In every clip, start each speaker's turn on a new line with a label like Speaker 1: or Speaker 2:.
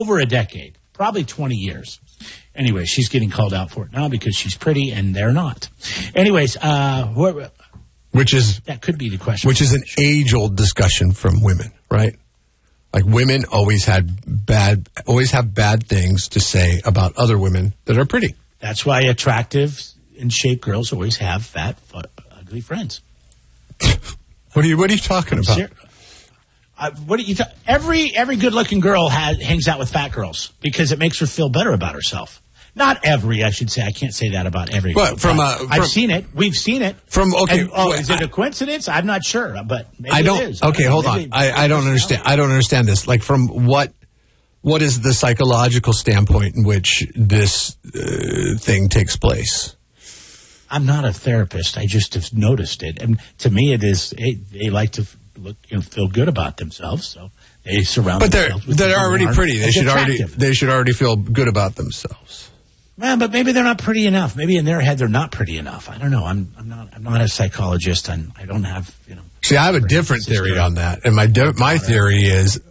Speaker 1: over a decade, probably 20 years. Anyway, she's getting called out for it now because she's pretty and they're not. Anyways, that could be the question.
Speaker 2: Which is an age-old discussion from women, right? Like women always have bad things to say about other women that are pretty.
Speaker 1: That's why attractive and shaped girls always have fat, ugly friends.
Speaker 2: What are you talking about?
Speaker 1: Every good-looking girl hangs out with fat girls because it makes her feel better about herself. Not every, I should say. I can't say that about every.
Speaker 2: But
Speaker 1: I've seen it. We've seen it. Is it a coincidence? I'm not sure, but maybe it is.
Speaker 2: Okay, hold on. I don't understand. I don't understand this. Like, from what is the psychological standpoint in which this thing takes place?
Speaker 1: I'm not a therapist. I just have noticed it, and to me, it is. They like to feel good about themselves, so they surround themselves. But
Speaker 2: they're already pretty. They should already feel good about themselves.
Speaker 1: Man, but maybe they're not pretty enough. Maybe in their head they're not pretty enough. I don't know. I'm not a psychologist, and I don't have
Speaker 2: See, I have a different theory on that, and my theory is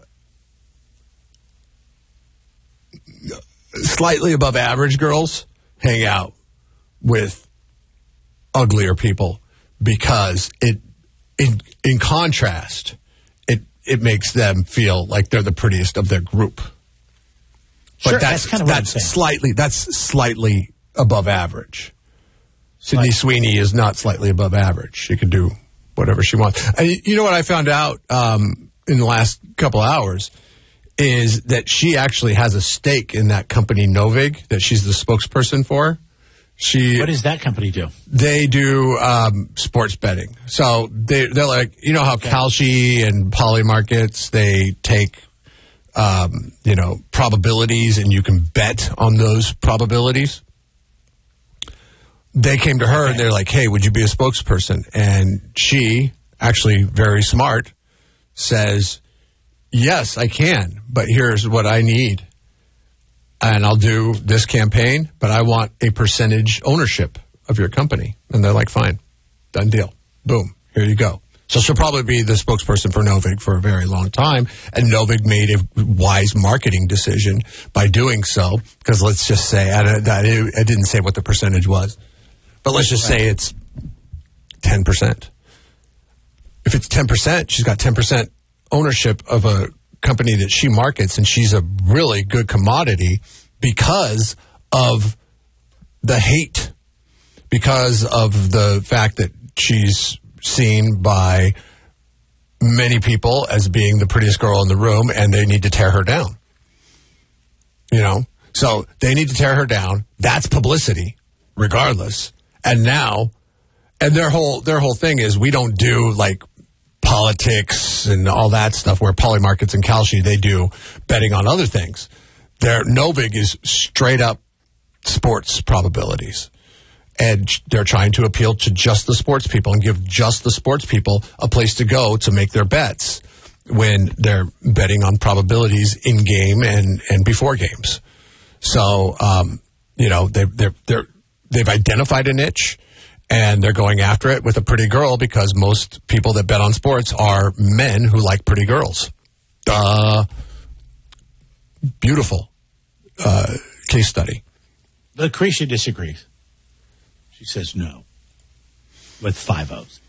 Speaker 2: slightly above average girls hang out with uglier people because in contrast, it makes them feel like they're the prettiest of their group. But
Speaker 1: sure, that's kind of what I'm saying.
Speaker 2: That's slightly above average. Sydney Sweeney is not slightly above average. She can do whatever she wants. You know what I found out in the last couple hours is that she actually has a stake in that company Novig that she's the spokesperson for.
Speaker 1: What does that company do?
Speaker 2: They do sports betting. So they're like, you know how Kalshi and Polymarkets, they take probabilities and you can bet on those probabilities. They came to her and they're like, hey, would you be a spokesperson? And she, actually very smart, says, yes, I can, but here's what I need. And I'll do this campaign, but I want a percentage ownership of your company. And they're like, fine, done deal. Boom, here you go. So she'll probably be the spokesperson for Novig for a very long time. And Novig made a wise marketing decision by doing so. Because let's just say, I didn't say what the percentage was. But let's just say it's 10%. If it's 10%, she's got 10% ownership of a company that she markets, and she's a really good commodity because of the hate, because of the fact that she's seen by many people as being the prettiest girl in the room, and they need to tear her down. So they need to tear her down. That's publicity, regardless. And now, and their whole thing is, we don't do like politics and all that stuff where Polymarkets and Kalshi, they do betting on other things. Novig is straight up sports probabilities. And they're trying to appeal to just the sports people and give just the sports people a place to go to make their bets when they're betting on probabilities in game and before games. So, they've identified a niche. And they're going after it with a pretty girl because most people that bet on sports are men who like pretty girls. Beautiful case study.
Speaker 1: Lucretia disagrees. She says no. With 5 O's.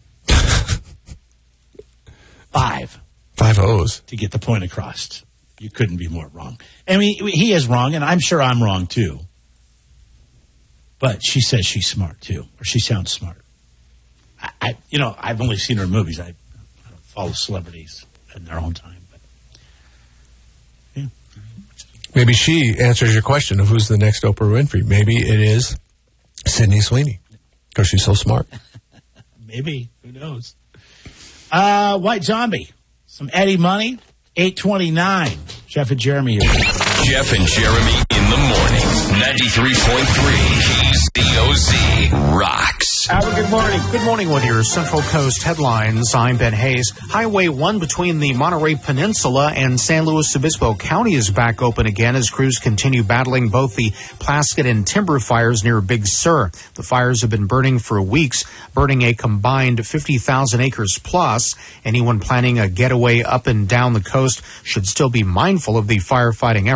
Speaker 1: 5.
Speaker 2: 5 O's.
Speaker 1: To get the point across. You couldn't be more wrong. I mean, he is wrong, and I'm sure I'm wrong, too. But she says she's smart, too. Or she sounds smart. I've only seen her in movies. I don't follow celebrities in their own time. But yeah.
Speaker 2: Maybe she answers your question of who's the next Oprah Winfrey. Maybe it is Sydney Sweeney because she's so smart.
Speaker 1: Maybe. Who knows? White Zombie. Some Eddie Money. 8:29. Jeff and Jeremy here.
Speaker 3: Jeff and Jeremy in the morning. 93.3 KZOZ rocks. Have a good morning.
Speaker 4: Good morning with your Central Coast headlines. I'm Ben Hayes. Highway 1 between the Monterey Peninsula and San Luis Obispo County is back open again as crews continue battling both the Plaskett and timber fires near Big Sur. The fires have been burning for weeks, burning a combined 50,000 acres plus. Anyone planning a getaway up and down the coast should still be mindful of the firefighting effort.